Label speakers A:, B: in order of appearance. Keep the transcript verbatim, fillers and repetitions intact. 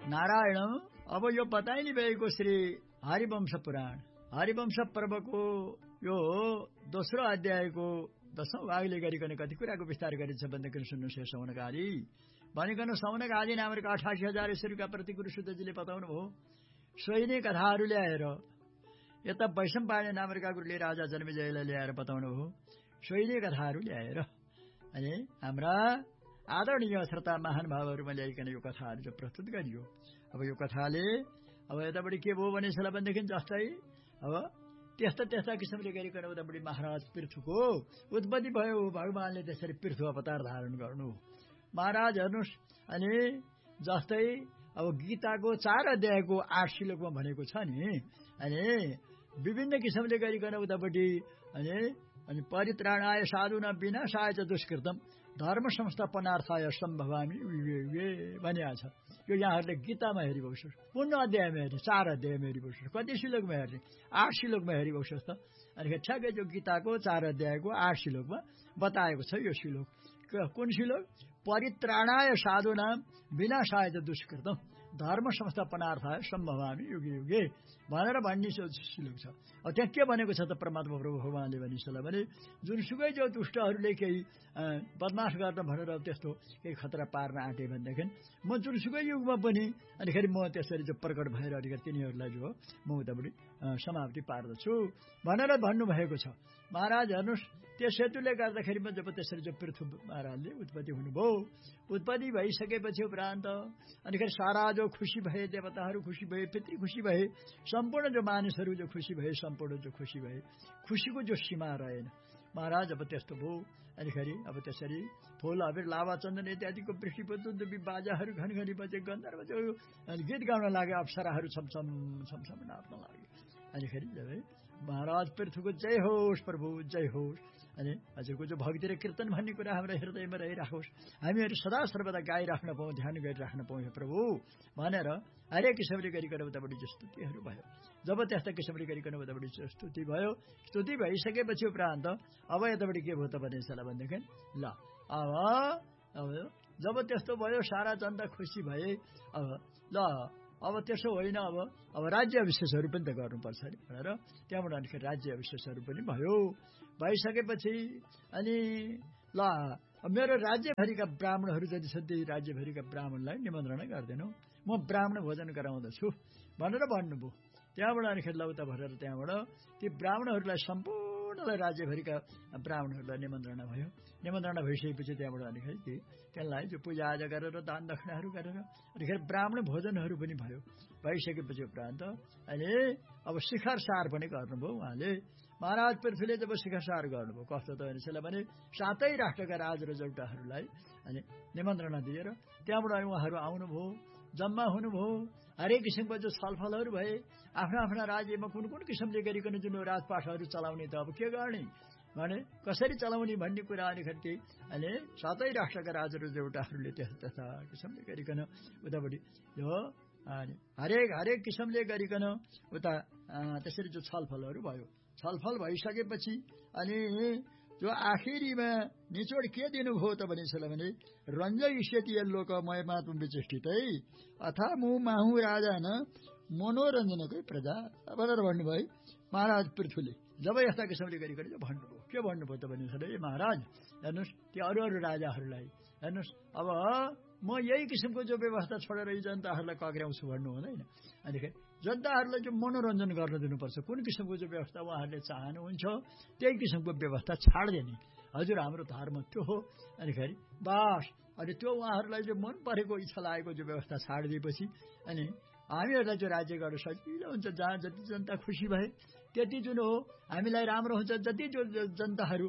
A: नारायण अब यो बताइने भएको श्री हरिवंश पुराण हरिवंश पर्वको यो दोस्रो अध्यायको दशौं भागले गरिकन कति कुराको विस्तार गरिन्छ भनेदेखि सुन्नुहोस् हे सौनक आदि। भनिकन सौनक आदि नामका अठासी हजार ईश्वरका प्रति गुरुसुतजीले बताउनु भयो। सोही नै कथाहरू ल्याएर यता वैशम्पायन नामका गुरुले राजा जन्मेजयलाई ल्याएर बताउनु भयो। सोही नै कथाहरू ल्याएर अनि हाम्रा आदरणीय श्रोता महानुभावहरूमा ल्याइकन यो कथाहरू जो प्रस्तुत गरियो। अब यो कथाले अब यतापट्टि के भयो भने यसलाई भनेदेखि जस्तै अब त्यस्ता त्यस्ता किसिमले गरिकन उतापट्टि महाराज पृथुको उत्पत्ति भयो। भगवानले त्यसरी पृथु अवतार धारण गर्नु। महाराज हेर्नुहोस् अनि जस्तै अब गीताको चार अध्यायको आठ श्लोकमा भनेको छ नि अनि विभिन्न किसिमले गरिकन उतापट्टि अनि अनि परित्राणाय साधुना विनाशाय च दुष्कृतम धर्म संस्थापनार्थाय सम्भवामि विवे भनिएको छ। यो यहाँहरूले गीतामा हेरिबस्नुहोस्, पूर्ण अध्यायमा हेर्ने, चार अध्यायमा हेरिबस्नुहोस्, कति श्लोकमा हेर्ने, आठ श्लोकमा हेरिबस्नुहोस् त। अनि ठ्याक्कै यो गीताको चार अध्यायको आठ श्लोकमा बताएको छ। यो श्लोक कुन श्लोक? परित्राणाय साधुनाम विनाशाय च दुष्कृतम धर्म संस्थापनार्थाय सम्भवामि युगे युगे भनेर भन्ने श्लोक छ। अब त्यहाँ के भनेको छ त परमात्मा प्रभु भगवानले भनिसला भने जुनसुकै जो दुष्टहरूले केही बदमास गर्न भनेर त्यस्तो केही खतरा पार्न आँटे भनेदेखि म जुनसुकै युगमा पनि अनिखेरि म त्यसरी जो प्रकट भएर अनिखेरि तिनीहरूलाई जो म उतापट्टि समाप्ति पार्दछु भनेर भन्नुभएको छ। महाराज हेर्नुहोस्, त्यस हेतुले गर्दाखेरिमा जब त्यसरी जो पृथु महाराजले उत्पत्ति हुनुभयो, उत्पत्ति भइसकेपछि उपरान्त अनिखेरि सारा जो खुसी भए, देवताहरू खुसी भए, पितृ खुसी भए, सम्पूर्ण जो मानिसहरू जो खुसी भए, सम्पूर्ण जो खुसी भए, खुसीको जो सीमा रहेन। महाराज अब त्यस्तो भयो। अनिखेरि अब त्यसरी फूल अबिर लावा चन्दन इत्यादिको वृष्टिपतुन्द बाजाहरू घनघनी बजे, गन्धर्व जो गीत गाउन लागे, अप्सराहरू छमछम छमछम नाच्न लागे। अनिखेरि जब महाराज पृथुको जय होस् प्रभु, जय होस्। अनि हजुरको जो भक्ति र कीर्तन भन्ने कुरा हाम्रो हृदयमा रहिराखोस्, हामीहरू सदा सर्वदा गाइराख्न पाउँ, ध्यान गरिराख्न पाउँ हे प्रभु भनेर हरेक किसिमले गरिकन उतापट्टि जो स्तुतिहरू भयो। जब त्यस्ता किसिमले गरिकन उतापट्टि स्तुति भयो, स्तुति भइसकेपछि उपरान्त अब यतापट्टि के भयो त भनेसला भनेदेखि ल अब अब जब त्यस्तो भयो सारा जनता खुसी भए। अब ल अब त्यसो होइन, अब अब राज्य अभिषेकहरू पनि त गर्नुपर्छ नि भनेर त्यहाँबाट अनिखेरि राज्य अभिषेकहरू पनि भयो। भइसकेपछि अनि ल मेरो राज्यभरिका ब्राह्मणहरू जति छन् त्यही राज्यभरिका ब्राह्मणलाई निमन्त्रणा गर्दैनौ, म ब्राह्मण भोजन गराउँदछु भनेर भन्नुभयो। त्यहाँबाट अनिखेरि लौता भरेर त्यहाँबाट ती ब्राह्मणहरूलाई सम्पूर्णलाई राज्यभरिका ब्राह्मणहरूलाई निमन्त्रणा भयो। निमन्त्रणा भइसकेपछि त्यहाँबाट अनिखेरि ती त्यसलाई जो पूजाआजा गरेर दान दक्षिणाहरू गरेर अनिखेरि ब्राह्मण भोजनहरू पनि भयो। भइसकेपछि उपरान्त अनि अब शिखर सार पनि गर्नुभयो उहाँले। महाराज पृथ्वीले जब शिखर सार गर्नुभयो कस्तो त भनेसला भने सातै राष्ट्रका राज र जौटाहरूलाई अनि निमन्त्रणा दिएर त्यहाँबाट उहाँहरू आउनुभयो, जम्मा हुनुभयो। हरेक किसिमको जो छलफलहरू भए, आफ्ना आफ्ना राज्यमा कुन कुन किसिमले गरिकन जुन राजपाटहरू चलाउने त अब के गर्ने भने कसरी चलाउने भन्ने कुरा अनिखेरि अनि सातै राष्ट्रका राजा र जौटाहरूले त्यस्ता त्यस्ता किसिमले गरिकन उतापट्टि यो अनि हरेक हरेक किसिमले गरिकन उता त्यसरी जो छलफलहरू भयो। छलफल भइसकेपछि अनि जो आखिरीमा निचोड के दिनुभयो त भनेसला भने रञ्ज इष्यति लोकमय मात्म विचेष्टितै अथा मु माहु राजा न मनोरञ्जनकै प्रजा भनेर भन्नुभयो महाराज पृथुले। जब यस्ता किसिमले गरिकन भन्नुभयो, के भन्नुभयो त भनेसला ए महाराज हेर्नुहोस् त्यो अरू अरू राजाहरूलाई हेर्नुहोस्, अब म यही किसिमको जो व्यवस्था छोडेर यी जनताहरूलाई कक्र्याउँछु भन्नु हुँदैन। अनिखेरि जनताहरूलाई जो मनोरञ्जन गर्न दिनुपर्छ, कुन किसिमको जो व्यवस्था उहाँहरूले चाहनुहुन्छ त्यही किसिमको व्यवस्था छाड्दिने हजुर हाम्रो धर्म त्यो हो। अनिखेरि बास अनि त्यो उहाँहरूलाई जो मन परेको इच्छा लागेको जो व्यवस्था छाडिदिएपछि अनि हामीहरूलाई जो राज्य गर्न सजिलो हुन्छ, जहाँ जति जनता खुसी भए त्यति जुन हो हामीलाई राम्रो हुन्छ। जति जो जनताहरू